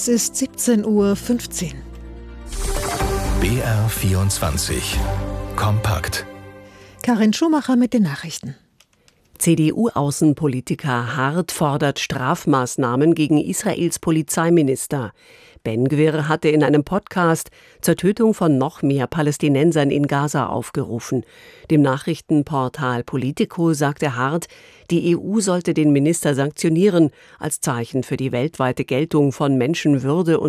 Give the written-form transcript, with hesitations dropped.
Es ist 17:15 Uhr. BR24 Kompakt. Karin Schumacher mit den Nachrichten. CDU-Außenpolitiker Hart fordert Strafmaßnahmen gegen Israels Polizeiminister. Ben-Gvir hatte in einem Podcast zur Tötung von noch mehr Palästinensern in Gaza aufgerufen. Dem Nachrichtenportal Politico sagte Hart, die EU sollte den Minister sanktionieren, als Zeichen für die weltweite Geltung von Menschenwürde und